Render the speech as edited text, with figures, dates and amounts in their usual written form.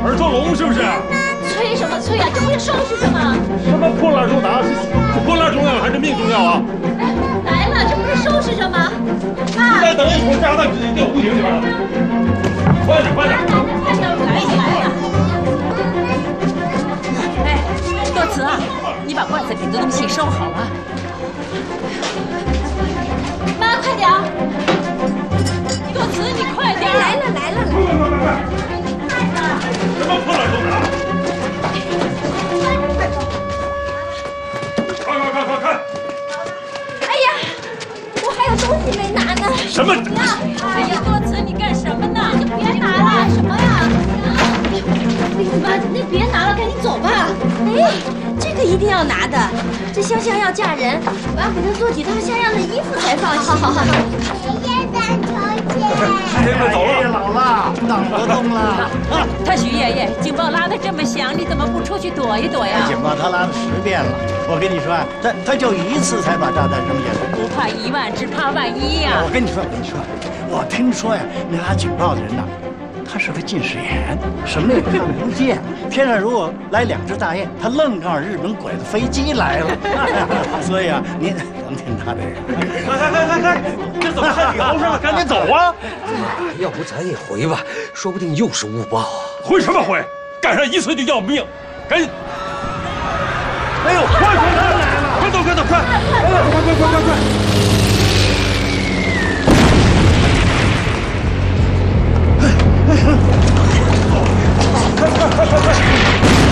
耳朵聋是不是？ 催什么催啊？这不是收拾着吗？ 什么破烂重拿？是破烂重要还是命重要啊？ 来了，这不是收拾着吗？妈， 再等一会儿，炸弹直接掉湖井里边了。快点，快点！ 快点，来了。哎，多慈啊，你把罐子里的东西收好啊！妈，快点！多慈，你快点！来了。 什么破烂重拿？快！ 哎呀，我还有东西没拿呢。 什么？ 哎呀，多慈，你干什么呢？你别拿了，什么呀？妈，那别拿了，赶紧走吧。哎，这个一定要拿的。这香香要嫁人，我要给她做几套像样的衣服才放心。好。 爷爷咱求姐。 师爷们走了。 老了，当活动了。 他徐爷爷，警报拉得这么响，你怎么不出去躲一躲呀？ 警报他拉了10遍了。我跟你说啊，他就一次才把炸弹扔下来。 不怕1万，只怕万一呀！ 我跟你说，我听说呀，那拉警报的人呐，他是个近视眼，什么也看不见。天上如果来2只大雁，他愣让日本鬼子飞机来了。所以啊，您甭听他这个。 来，这怎么还聊上了？赶紧走啊！ 要不咱也回吧，说不定又是误报啊！ 回什么回？赶上1次就要命，赶紧！哎呦，快走！快！快！